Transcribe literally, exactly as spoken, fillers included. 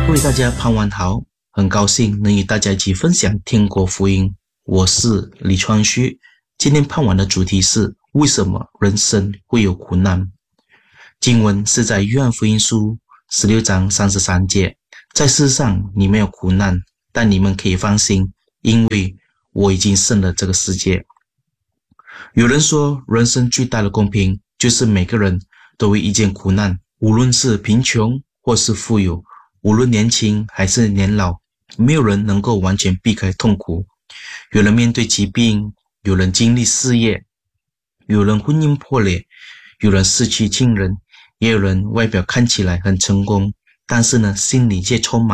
各位大家傍晚好，很高兴能与大家一起分享天国福音。我是李川旭，今天傍晚的主题是为什么人生会有苦难？经文是在约翰福音书十六章三十三节，在世上你们有苦难，但你们可以放心，因为我已经胜了这个世界。有人说，人生最大的公平就是每个人都会遇见苦难，无论是贫穷或是富有，无论年轻还是年老，没有人能够完全避开痛苦。有人面对疾病，有人经历事业，有人婚姻破裂，有人失去亲人，也有人外表看起来很成功，但是呢，心里却充满